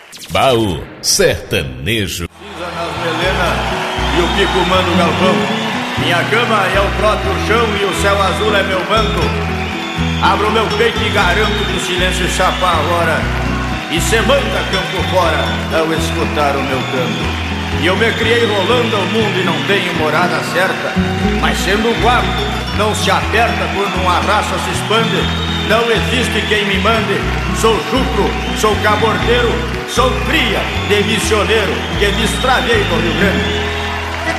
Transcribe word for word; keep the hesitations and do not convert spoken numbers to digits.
Baú Sertanejo. Pisa nas melenas e o Kiko manda o galpão. Minha cama é o próprio chão e o céu azul é meu banco. Abro meu peito e garanto que o silêncio chapa a hora e cê manda campo fora ao escutar o meu canto. E eu me criei rolando ao mundo e não tenho morada certa, mas sendo guapo não se aperta quando uma raça se expande. Não existe quem me mande. Sou chucro, sou cabordeiro, sou cria de missioneiro que destravei no Rio Grande.